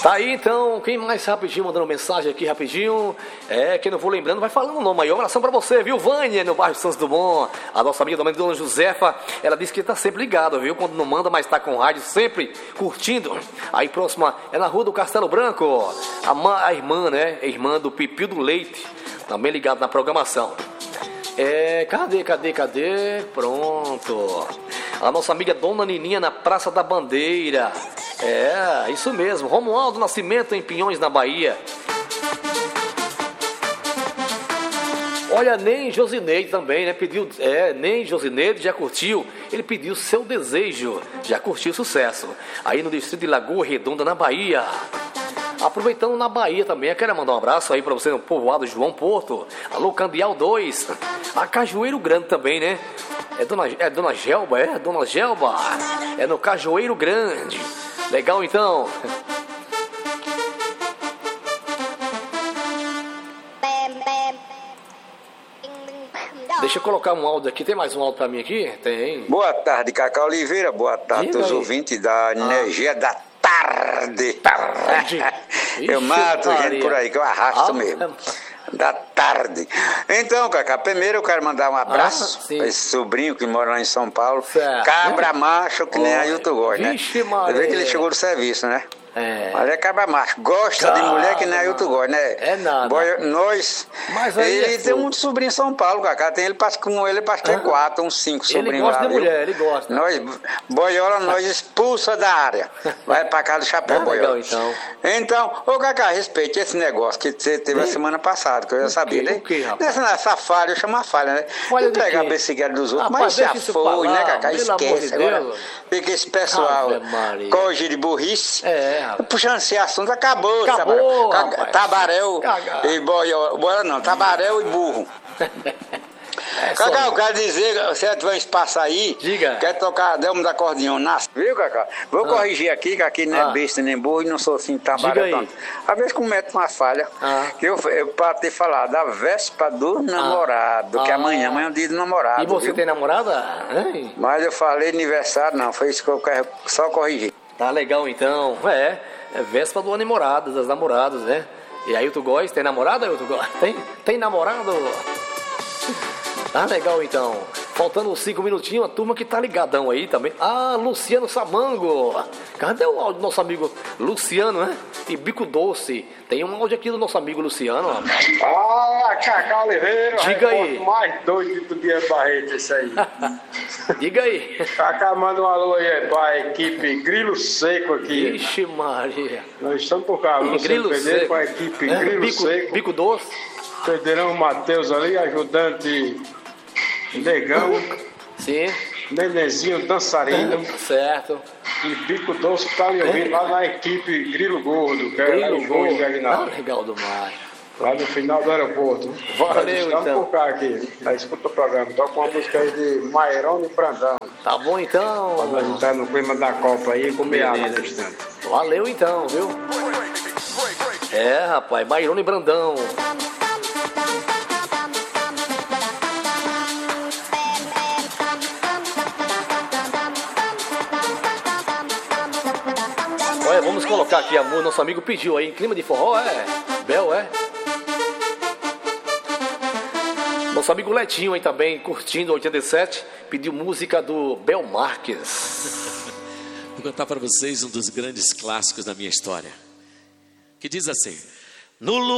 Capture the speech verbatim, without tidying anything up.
Tá aí então, quem mais rapidinho mandando mensagem aqui rapidinho? É, quem não for lembrando vai falando o nome aí. Uma abração pra você, viu, Vânia, no bairro Santos Dumont. A nossa amiga também, Dona Josefa, ela disse que tá sempre ligada, viu? Quando não manda, mas tá com rádio, sempre curtindo. Aí próxima é na Rua do Castelo Branco. A, ma, a irmã, né? A irmã do Pipio do Leite, também ligado na programação. É, cadê, cadê, cadê? Pronto. A nossa amiga Dona Nininha na Praça da Bandeira. É, isso mesmo. Romualdo Nascimento em Pinhões, na Bahia. Olha, nem Josineide também, né? Pediu, é, nem Josineide já curtiu. Ele pediu Seu Desejo. Já curtiu o sucesso. Aí no distrito de Lagoa Redonda, na Bahia. Aproveitando na Bahia também, eu quero mandar um abraço aí pra você no povoado João Porto. Alô, Candial dois. A Cajueiro Grande também, né? É Dona, é Dona Gelba, é? Dona Gelba. É no Cajueiro Grande. Legal, então. Deixa eu colocar um áudio aqui. Tem mais um áudio pra mim aqui? Tem. Boa tarde, Cacá Oliveira. Boa tarde, Diga todos os aí. ouvintes da energia ah. da tarde. Tarde. Eu Ixi, mato Maria. gente por aí, que eu arrasto ah, mesmo. Da tarde. Então, Cacá, primeiro eu quero mandar um abraço ah, para esse sobrinho que mora lá em São Paulo. Certo. Cabra macho, que nem Ailton gosta, né? Vixe, Maria. Você vê que ele chegou do serviço, né? É. Mas é cabra macho. Gosta Cabra, de mulher que nem Ailton gosta, né? É nada. Boy, nós. Mas aí ele é tem fogo. um sobrinho em São Paulo, Cacá. Tem ele, com ele, parece que é quatro, uns cinco Ele sobrinhos gosta lá. de viu? mulher, ele gosta. Nós, boiola, nós expulsa da área. Vai pra casa do chapéu, Ah, boiola. legal, então. Então, ô Cacá, respeite esse negócio que você teve a semana passada, que eu já sabia, quê? né? O quê, rapaz? Nessa, nessa falha, eu chamo a falha, né? Falha de pegar quê? a perseguida dos outros, Rapaz, mas já deixa isso foi, pra lá, né, Cacá? pelo amor de Esquece agora. Deus. Porque esse pessoal Ave Maria. corrige de burrice. É, rapaz. Puxando esse assunto, acabou. Acabou, Tabarel, rapaz. tabaréu Caga. e boiola. Boiola não, tabaréu e burro. É Cacá, só- eu quero dizer, você tiver um espaço aí, Diga. quer tocar Delmo da Acordeão, nasce, viu, Cacá? Vou Ah. corrigir aqui, que aqui não é Ah. besta nem burro e não sou assim Diga tabaré aí. tanto. Às vezes cometo uma falha, Ah. que eu, eu para ter falado da véspera do namorado, que Ah. amanhã, amanhã é o dia do namorado, E você viu? tem namorada? Hein? Mas eu falei aniversário, não, foi isso que eu quero só corrigir. Tá legal então. É, é véspera do namorado, das namoradas, né? E aí, tu gosta? Tem namorada, Ailton Góes? Tem, tem namorado? Tá legal então. Faltando cinco minutinhos, a turma que tá ligadão aí também. Ah, Luciano Samango. Cadê o áudio do nosso amigo Luciano, né? E Bico Doce. Tem um áudio aqui do nosso amigo Luciano. Ó. Fala, Cacá Oliveira. Diga aí. repórter mais doido do dia Barreto, isso aí. Diga aí. Cacá, manda um alô aí pra equipe Grilo Seco aqui. Ixi, Maria. Nós estamos por cá, Luciano Grilo Pedreiro, Seco. com a equipe É, Grilo bico, Seco. Bico Doce. Pedreirão Matheus ali, ajudante Negão, Sim. Nenenzinho Dançarino Certo. e Bico Doce que tá ali ouvindo lá na equipe Grilo Gordo, que é lá Grilo em Goiás, Gordo. Ah, Aguinaldo. legal demais. Lá no final do aeroporto. Valeu, Estamos então. por cá aqui, na escuta o programa. Toca uma música aí de Mairão e Brandão. Tá bom então. Pra nós entrar no clima da Copa aí e comer água no instante. Valeu então, viu? É, rapaz, Bairone e Brandão. Olha, vamos colocar aqui a música. Nosso amigo pediu aí, em clima de forró, é? Bel, é? Nosso amigo Letinho aí também, curtindo oitenta e sete, pediu música do Bel Marques. Vou contar para vocês um dos grandes clássicos da minha história, que diz assim: no